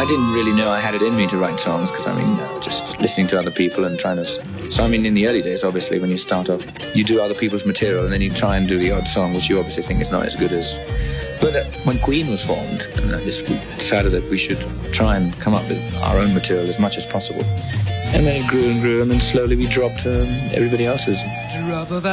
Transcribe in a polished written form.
I didn't really know I had it in me to write songs because, just listening to other people and trying to... So, in the early days, obviously, when you start off, you do other people's material and then you try and do the odd song, which you obviously think is not as good as... But when Queen was formed, we decided that we should try and come up with our own material as much as possible. And then it grew and grew, and then slowly we dropped everybody else's. Drop of